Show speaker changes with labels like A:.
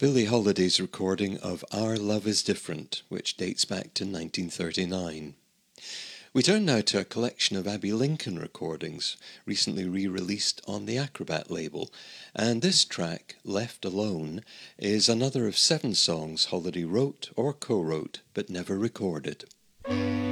A: Billie Holiday's recording of Our Love Is Different, which dates back to 1939. We turn now to a collection of Abbey Lincoln recordings, recently re-released on the Acrobat label, and this track, Left Alone, is another of 7 songs Holiday wrote or co-wrote but never recorded.